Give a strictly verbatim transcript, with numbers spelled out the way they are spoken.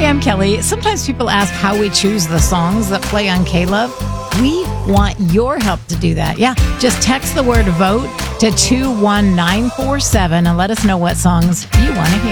Hey, I'm Kelly. Sometimes people ask how we choose the songs that play on K-Love. We want your help to do that. Yeah, just text the word VOTE to two one nine four seven and let us know what songs you want to hear.